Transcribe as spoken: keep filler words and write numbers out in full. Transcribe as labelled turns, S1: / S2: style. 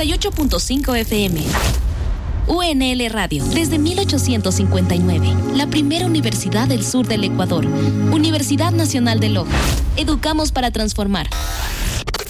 S1: y ocho punto cinco F M. U N L Radio, desde mil ochocientos cincuenta y nueve, la primera universidad del sur del Ecuador. Universidad Nacional de Loja. Educamos para transformar.